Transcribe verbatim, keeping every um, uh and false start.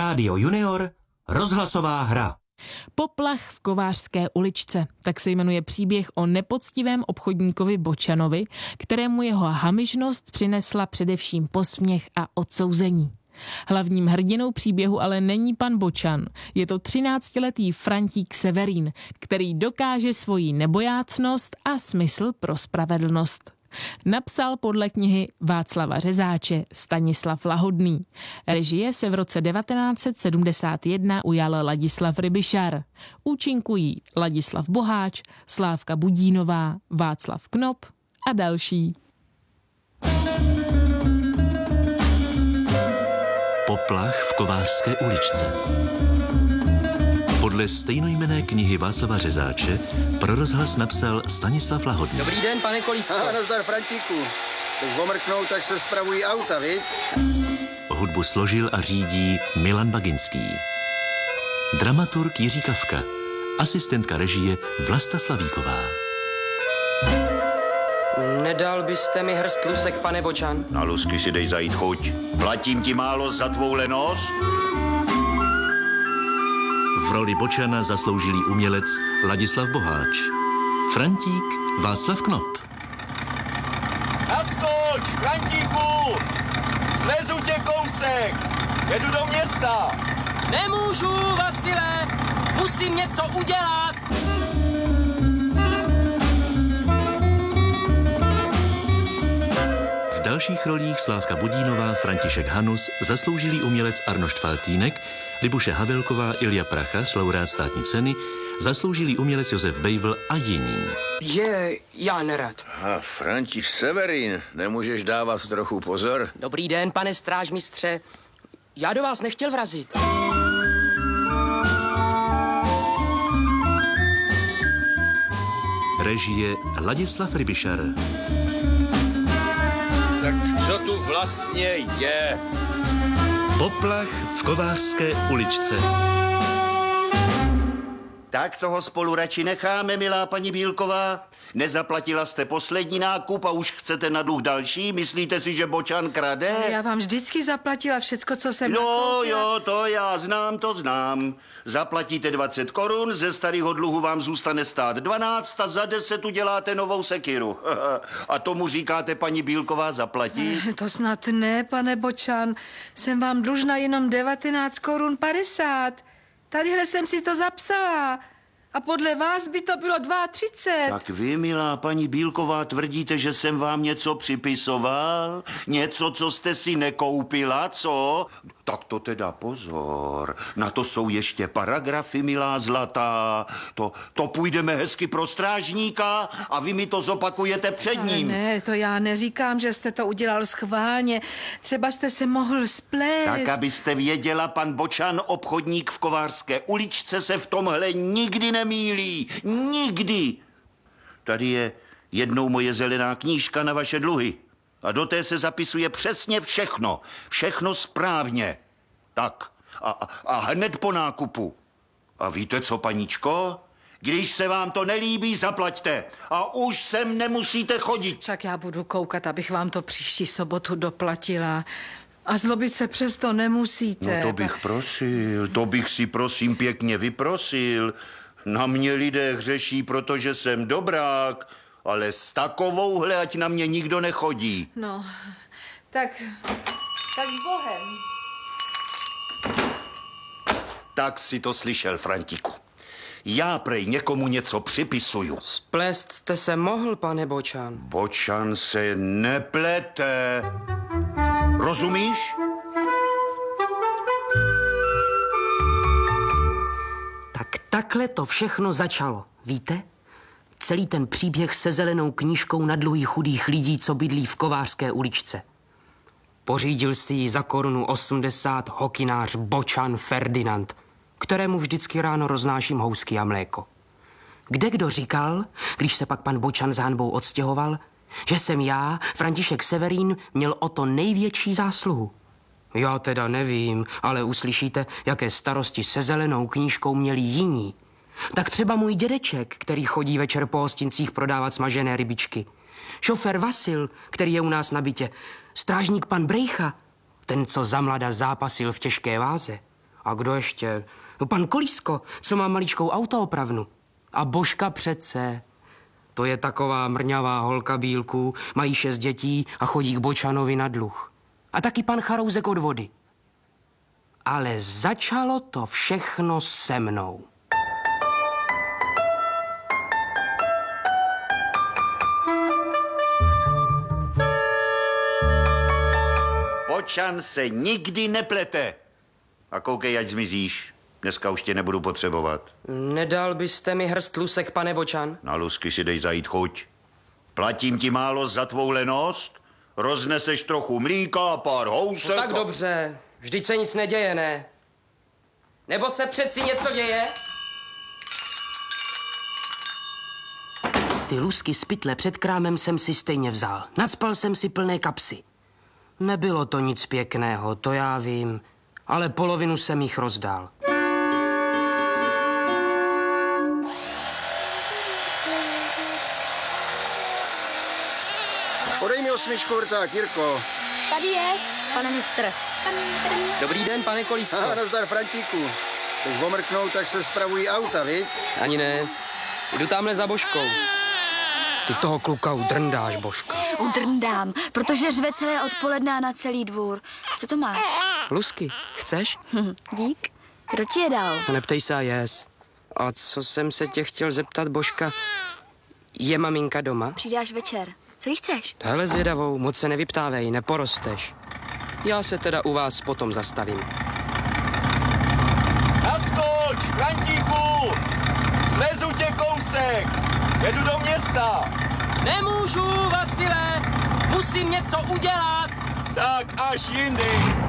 Rádio Junior, rozhlasová hra. Poplach v Kovářské uličce, tak se jmenuje příběh o nepoctivém obchodníkovi Bočanovi, kterému jeho hamižnost přinesla především posměch a odsouzení. Hlavním hrdinou příběhu ale není pan Bočan, je to třináctiletý Frantík Severín, který dokáže svoji nebojácnost a smysl pro spravedlnost. Napsal podle knihy Václava Řezáče Stanislav Lahodný. Režie se v roce devatenáct set sedmdesát jedna ujal Ladislav Rybišar. Účinkují Ladislav Boháč, Slávka Budínová, Václav Knop a další. Poplach v Kovářské uličce. Podle stejnojmenné knihy Václava Řezáče pro rozhlas napsal Stanislav Lahodný. Dobrý den, pane Kolísko. Aha, nazdar, Frantíku. Když omrknou, tak se spravují auta, viď? Hudbu složil a řídí Milan Baginský. Dramaturg Jiří Kafka. Asistentka režie Vlasta Slavíková. Nedal byste mi hrst lusek, pane Bočan? Na lusky si dej zajít chuť. Platím ti málo za tvou lenost? V roli Bočana zasloužilý umělec Ladislav Boháč. Frantík Václav Knop. Naskoč, Frantíku! Slezu tě kousek! Jedu do města! Nemůžu, Vasile! Musím něco udělat! V dalších rolích Slávka Budínová, František Hanus, zasloužilý umělec Arnošt Faltýnek, Libuše Havelková, Ilja Prachař, laureát státní ceny, zasloužilý umělec Josef Bejvl a jiní. Je, já nerad. A František Severín, nemůžeš dávat trochu pozor? Dobrý den, pane strážmistře. Já do vás nechtěl vrazit. Režie Ladislav Rybišar. Tak co tu vlastně je? Poplach v Kovářské uličce. Tak toho spolu radši necháme, milá paní Bílková. Nezaplatila jste poslední nákup a už chcete na duch další? Myslíte si, že Bočan krade? Ale já vám vždycky zaplatila všecko, co jsem Jo, nakoupila. jo, to já znám, to znám. Zaplatíte dvacet korun, ze starého dluhu vám zůstane stát dvanáct a za deset uděláte novou sekiru. A tomu říkáte, paní Bílková, zaplatit? To snad ne, pane Bočan. Jsem vám dlužna jenom devatenáct korun padesát. Tadyhle jsem si to zapsala. A podle vás by to bylo třicet dva. Tak vy, milá paní Bílková, tvrdíte, že jsem vám něco připisoval? Něco, co jste si nekoupila, co? Tak to teda pozor. Na to jsou ještě paragrafy, milá zlatá. To, to půjdeme hezky pro strážníka a vy mi to zopakujete před Ale ním. ne, to já neříkám, že jste to udělal schválně. Třeba jste se mohl splést. Tak, abyste věděla, pan Bočan, obchodník v Kovářské uličce, se v tomhle nikdy nemýlí. Nikdy. Tady je jednou moje zelená knížka na vaše dluhy. A do té se zapisuje přesně všechno. Všechno správně. Tak. A, a, a hned po nákupu. A víte co, paníčko? Když se vám to nelíbí, zaplaťte. A už sem nemusíte chodit. Však já budu koukat, abych vám to příští sobotu doplatila. A zlobit se přesto nemusíte. No to bych prosil, to bych si prosím pěkně vyprosil. Na mě lidé hřeší, protože jsem dobrák, ale s takovouhle, ať na mě nikdo nechodí. No, tak, tak s Bohem. Tak si to slyšel, Frantíku. Já prej někomu něco připisuju. Splést jste se mohl, pane Bočan. Bočan se neplete. Rozumíš? Tak takhle to všechno začalo, víte? Celý ten příběh se zelenou knížkou na dluhy chudých lidí, co bydlí v Kovářské uličce. Pořídil si ji za korunu osmdesát hokinář Bočan Ferdinand, kterému vždycky ráno roznáším housky a mléko. Kde kdo říkal, když se pak pan Bočan s hanbou odstěhoval, že jsem já, František Severín, měl o to největší zásluhu. Já teda nevím, ale uslyšíte, jaké starosti se zelenou knížkou měli jiní. Tak třeba můj dědeček, který chodí večer po hostincích prodávat smažené rybičky. Šofér Vasil, který je u nás na bytě. Strážník pan Brejcha, ten, co za mlada zápasil v těžké váze. A kdo ještě? No pan Kolísko, co má maličkou autoopravnu. A Božka přece. To je taková mrňavá holka Bílku, mají šest dětí a chodí k Bočanovi na dluh. A taky pan Charouzek od vody. Ale začalo to všechno se mnou. Bočan se nikdy neplete. A koukej, ať zmizíš. Dneska už tě nebudu potřebovat. Nedal byste mi hrst lusek, pane Bočan? Na lusky si dej zajít chuť. Platím ti málo za tvou lenost, rozneseš trochu mlíka a pár housek. No tak dobře, vždyť se nic neděje, ne? Nebo se přeci něco děje? Ty lusky z pytle před krámem jsem si stejně vzal. Nacpal jsem si plné kapsy. Nebylo to nic pěkného, to já vím, ale polovinu jsem jich rozdal. Podej mi osmičku vrták, Jirko. Tady je, pane mistr. Dobrý den, pane Kolísko. Aha, nazdar, Frantíku. Když omrknou, tak se spravují auta, viď? Ani ne. Jdu tamhle za Božkou. Ty toho kluka udrndáš, Božka. Udrndám, protože řve celé odpoledne na celý dvůr. Co to máš? Lusky, chceš? Hm, dík. Kdo ti je dal? Neptej se a jes. A co jsem se tě chtěl zeptat, Božka? Je maminka doma? Přidáš večer. Co jí chceš? Hele zvědavou, moc se nevyptávej, neporosteš. Já se teda u vás potom zastavím. Naskoč, Frantíku! Slezu tě kousek! Jedu do města! Nemůžu, Vasile! Musím něco udělat! Tak až jindy!